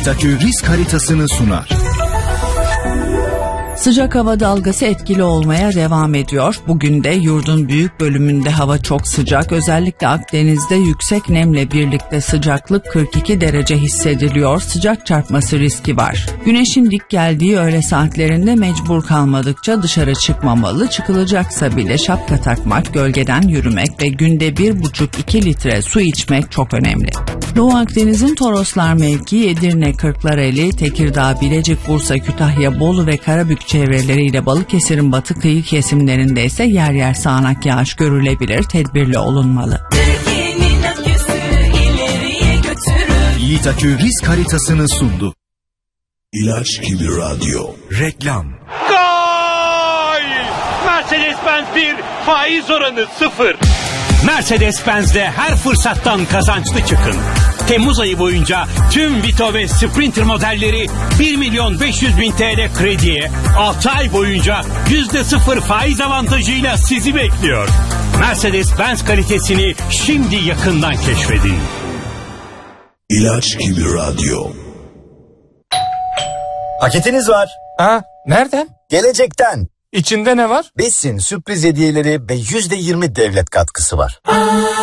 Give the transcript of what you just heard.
Yiğit Akü risk haritasını sunar. Sıcak hava dalgası etkili olmaya devam ediyor. Bugün de yurdun büyük bölümünde hava çok sıcak. Özellikle Akdeniz'de yüksek nemle birlikte sıcaklık 42 derece hissediliyor. Sıcak çarpması riski var. Güneşin dik geldiği öğle saatlerinde mecbur kalmadıkça dışarı çıkmamalı. Çıkılacaksa bile şapka takmak, gölgeden yürümek ve günde 1,5-2 litre su içmek çok önemli. Doğu Akdeniz'in Toroslar mevkii, Edirne, Kırklareli, Tekirdağ, Bilecik, Bursa, Kütahya, Bolu ve Karabük çevreleriyle Balıkesir'in batı kıyı kesimlerinde ise yer yer sağanak yağış görülebilir, tedbirli olunmalı. Yiğit Akü risk haritasını sundu. İlaç gibi radyo. Reklam. Gol! Mercedes-Benz 1, faiz oranı 0. Mercedes-Benz'de her fırsattan kazançlı çıkın. Temmuz ayı boyunca tüm Vito ve Sprinter modelleri 1.500.000 TL krediye, 6 ay boyunca %0 faiz avantajıyla sizi bekliyor. Mercedes-Benz kalitesini şimdi yakından keşfedin. İlaç gibi radyo. Paketiniz var. Nereden? Gelecekten. İçinde ne var? Besin, sürpriz hediyeleri ve %20 devlet katkısı var.